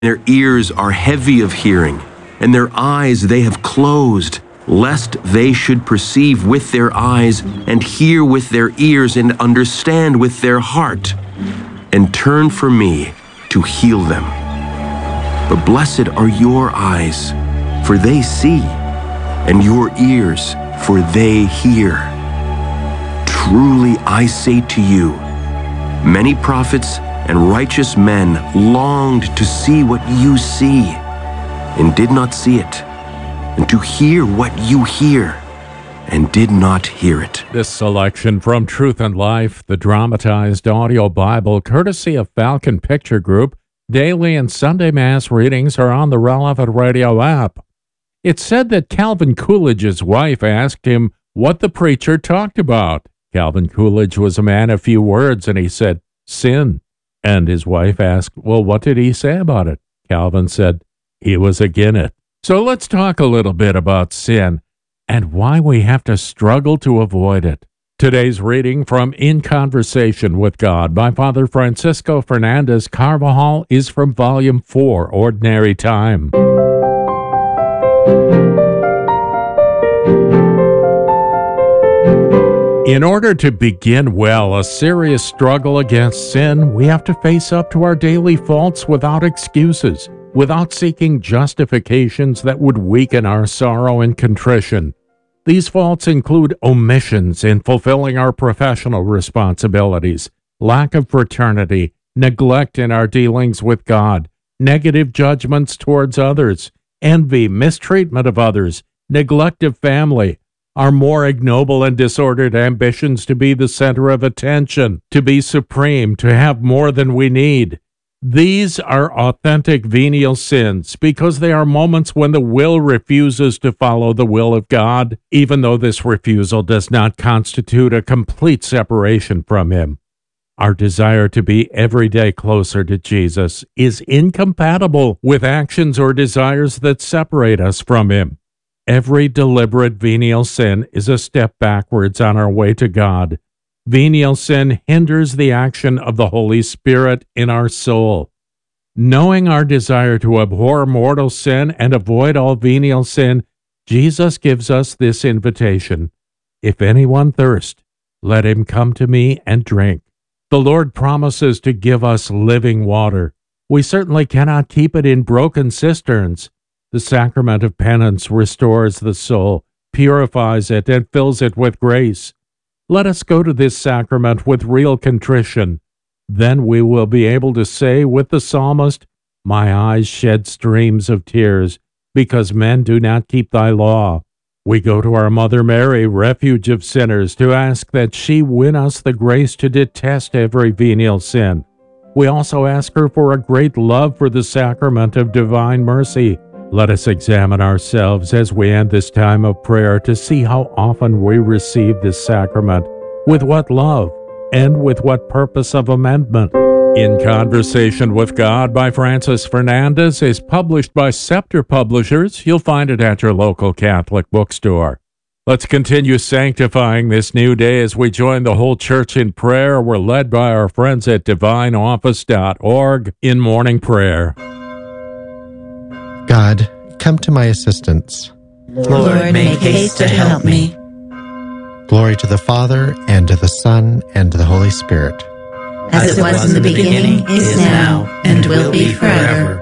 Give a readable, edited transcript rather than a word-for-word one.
Their ears are heavy of hearing, and their eyes they have closed, lest they should perceive with their eyes, and hear with their ears, and understand with their heart, and turn from me to heal them. But blessed are your eyes, for they see, and your ears, for they hear. Truly I say to you, many prophets and righteous men longed to see what you see, and did not see it, and to hear what you hear, and did not hear it. This selection from Truth and Life, the dramatized audio Bible, courtesy of Falcon Picture Group. Daily and Sunday Mass readings are on the relevant radio app. It's said that Calvin Coolidge's wife asked him what the preacher talked about. Calvin Coolidge was a man of few words, and he said, sin. And his wife asked, well, what did he say about it? Calvin said, he was agin it. So let's talk a little bit about sin and why we have to struggle to avoid it. Today's reading from In Conversation with God by Father Francisco Fernandez Carvajal is from Volume 4, Ordinary Time. In order to begin well a serious struggle against sin, we have to face up to our daily faults without excuses, without seeking justifications that would weaken our sorrow and contrition. These faults include omissions in fulfilling our professional responsibilities, lack of fraternity, neglect in our dealings with God, negative judgments towards others, envy, mistreatment of others, neglect of family, our more ignoble and disordered ambitions to be the center of attention, to be supreme, to have more than we need. These are authentic venial sins because they are moments when the will refuses to follow the will of God, even though this refusal does not constitute a complete separation from Him. Our desire to be every day closer to Jesus is incompatible with actions or desires that separate us from Him. Every deliberate venial sin is a step backwards on our way to God. Venial sin hinders the action of the Holy Spirit in our soul. Knowing our desire to abhor mortal sin and avoid all venial sin, Jesus gives us this invitation. If anyone thirst, let him come to me and drink. The Lord promises to give us living water. We certainly cannot keep it in broken cisterns. The sacrament of penance restores the soul, purifies it, and fills it with grace. Let us go to this sacrament with real contrition. Then we will be able to say with the psalmist, my eyes shed streams of tears, because men do not keep thy law. We go to our Mother Mary, refuge of sinners, to ask that she win us the grace to detest every venial sin. We also ask her for a great love for the sacrament of divine mercy. Let us examine ourselves as we end this time of prayer to see how often we receive this sacrament, with what love, and with what purpose of amendment. In Conversation with God by Francis Fernandez is published by Scepter Publishers. You'll find it at your local Catholic bookstore. Let's continue sanctifying this new day as we join the whole church in prayer. We're led by our friends at divineoffice.org in morning prayer. God, come to my assistance. Lord, make haste to help me. Glory to the Father, and to the Son, and to the Holy Spirit. As it was in the beginning, is now, and will be forever.